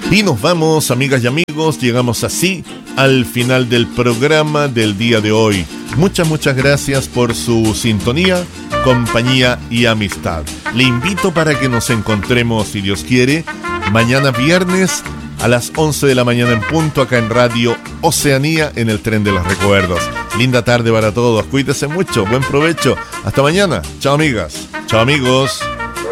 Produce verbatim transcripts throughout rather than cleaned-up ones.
Y nos vamos, amigas y amigos, llegamos así al final del programa del día de hoy. Muchas, muchas gracias por su sintonía, compañía y amistad. Le invito para que nos encontremos, si Dios quiere, mañana viernes a las once de la mañana en punto, acá en Radio Oceanía, en el Tren de los Recuerdos. Linda tarde para todos, cuídense mucho, buen provecho. Hasta mañana, chao amigas, chao amigos.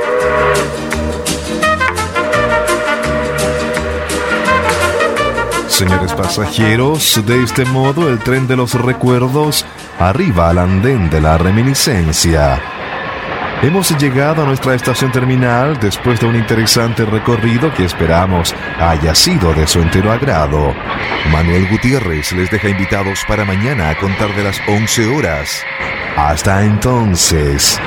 Señores pasajeros, de este modo el Tren de los Recuerdos arriba al andén de la reminiscencia. Hemos llegado a nuestra estación terminal después de un interesante recorrido que esperamos haya sido de su entero agrado. Manuel Gutiérrez les deja invitados para mañana a contar de las once horas. Hasta entonces.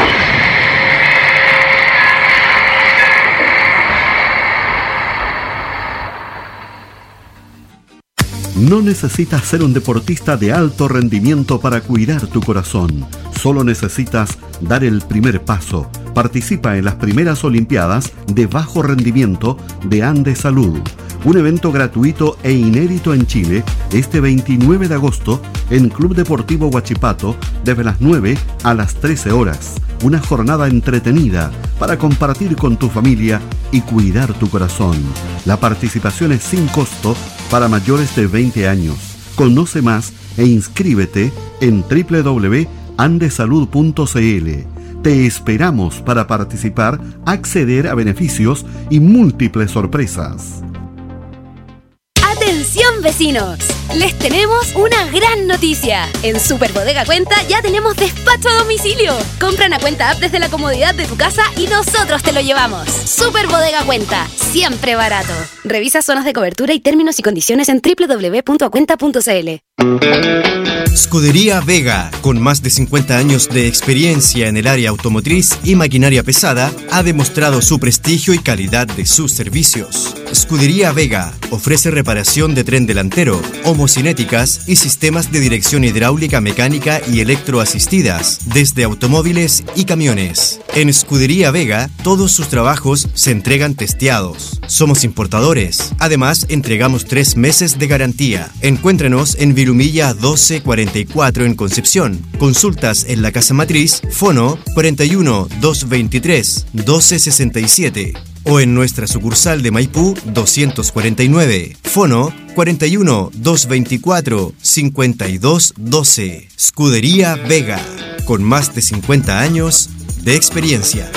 No necesitas ser un deportista de alto rendimiento para cuidar tu corazón. Solo necesitas dar el primer paso. Participa en las primeras Olimpiadas de bajo rendimiento de Andes Salud. Un evento gratuito e inédito en Chile este veintinueve de agosto en Club Deportivo Huachipato desde las nueve a las trece horas. Una jornada entretenida para compartir con tu familia y cuidar tu corazón. La participación es sin costo para mayores de veinte años. Conoce más e inscríbete en doble u doble u doble u punto andesalud punto c l. Te esperamos para participar, acceder a beneficios y múltiples sorpresas. ¡Atención, vecinos! Les tenemos una gran noticia. En Super Bodega Cuenta ya tenemos despacho a domicilio. Compra una cuenta app desde la comodidad de tu casa y nosotros te lo llevamos. Super Bodega Cuenta, siempre barato. Revisa zonas de cobertura y términos y condiciones en doble u doble u doble u punto acuenta punto c l. Scudería Vega, con más de cincuenta años de experiencia en el área automotriz y maquinaria pesada, ha demostrado su prestigio y calidad de sus servicios. Scudería Vega ofrece reparación de tren delantero, homocinéticas y sistemas de dirección hidráulica, mecánica y electroasistidas, desde automóviles y camiones. En Scudería Vega, todos sus trabajos se entregan testeados. Somos importadores. Además, entregamos tres meses de garantía. Encuéntrenos en Virumilla doce cuarenta y cuatro en Concepción. Consultas en la casa matriz, fono cuarenta y uno, doscientos veintitrés, doce sesenta y siete. O en nuestra sucursal de Maipú doscientos cuarenta y nueve, fono cuarenta y uno, doscientos veinticuatro, cincuenta y dos doce. Scudería Vega, con más de cincuenta años de experiencia.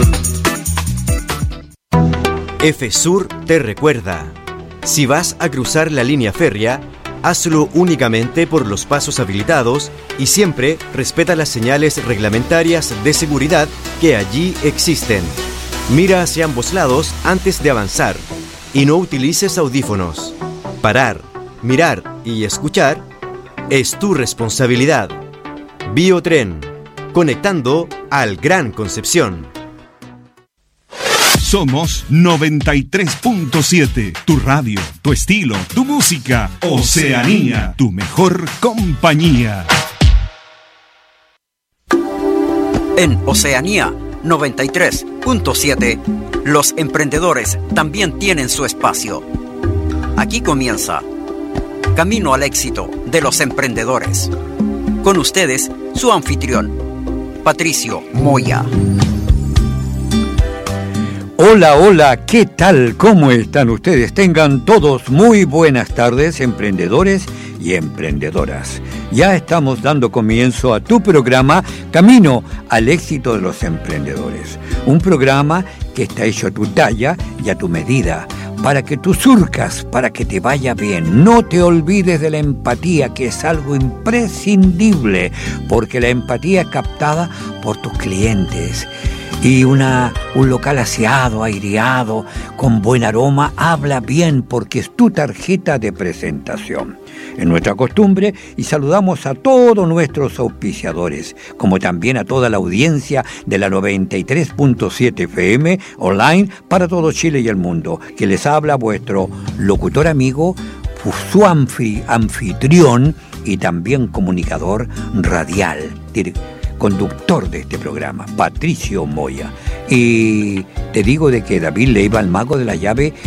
F-Sur te recuerda: si vas a cruzar la línea férrea, hazlo únicamente por los pasos habilitados y siempre respeta las señales reglamentarias de seguridad que allí existen. Mira hacia ambos lados antes de avanzar y no utilices audífonos. Parar, mirar y escuchar es tu responsabilidad. Biotren, conectando al Gran Concepción. Somos noventa y tres punto siete, tu radio, tu estilo, tu música. Oceanía, tu mejor compañía. En Oceanía noventa y tres punto siete, los emprendedores también tienen su espacio. Aquí comienza Camino al Éxito de los Emprendedores. Con ustedes, su anfitrión, Patricio Moya. Hola, hola, ¿qué tal? ¿Cómo están ustedes? Tengan todos muy buenas tardes, emprendedores y emprendedoras. Ya estamos dando comienzo a tu programa Camino al Éxito de los Emprendedores. Un programa que está hecho a tu talla y a tu medida, para que tú surcas, para que te vaya bien. No te olvides de la empatía, que es algo imprescindible, porque la empatía es captada por tus clientes. Y una, un local aseado, aireado, con buen aroma, habla bien porque es tu tarjeta de presentación. Es nuestra costumbre y saludamos a todos nuestros auspiciadores, como también a toda la audiencia de la noventa y tres punto siete F M online para todo Chile y el mundo, que les habla vuestro locutor amigo, su anfi, anfitrión y también comunicador radial, conductor de este programa, Patricio Moya. Y te digo de que David Leiva, el mago de la llave,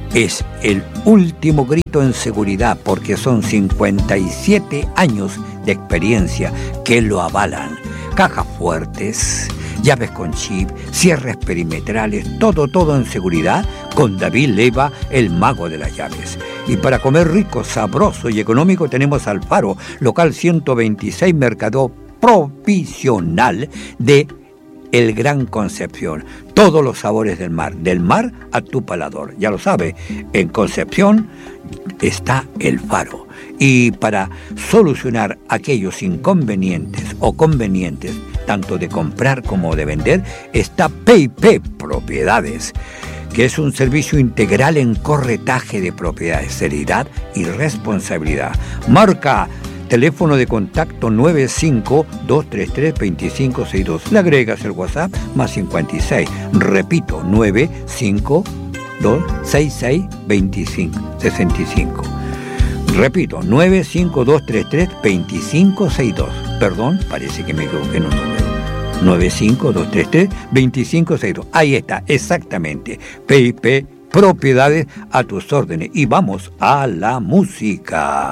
es el último grito en seguridad porque son cincuenta y siete años de experiencia que lo avalan. Cajas fuertes, llaves con chip, cierres perimetrales, todo, todo en seguridad con David Leiva, el mago de las llaves. Y para comer rico, sabroso y económico tenemos Alfaro, local ciento veintiséis, Mercado Provisional de El Gran Concepción. Todos los sabores del mar, del mar a tu palador. Ya lo sabe, en Concepción está El Faro. Y para solucionar aquellos inconvenientes o convenientes, tanto de comprar como de vender, está P y P Propiedades, que es un servicio integral en corretaje de propiedades, seriedad y responsabilidad. Marca teléfono de contacto nueve cinco dos tres tres dos cinco seis dos. Le agregas el WhatsApp más cincuenta y seis. Repito, nueve cinco dos seis seis dos cinco seis cinco. Repito, nueve cinco dos tres tres dos cinco seis dos. Perdón, parece que me equivoqué en un número. nueve cinco dos tres tres dos cinco seis dos. Ahí está, exactamente. P y P Propiedades a tus órdenes. Y vamos a la música.